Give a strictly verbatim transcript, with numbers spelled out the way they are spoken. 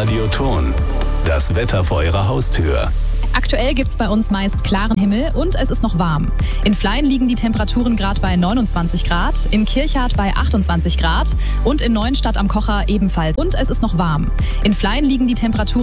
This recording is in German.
Radio Thurn. Das Wetter vor Ihrer Haustür. Aktuell gibt es bei uns meist klaren Himmel und es ist noch warm. In Flein liegen die Temperaturen gerade bei neunundzwanzig Grad, in Kirchhardt bei achtundzwanzig Grad und in Neuenstadt am Kocher ebenfalls. Und es ist noch warm. In Flein liegen die Temperaturen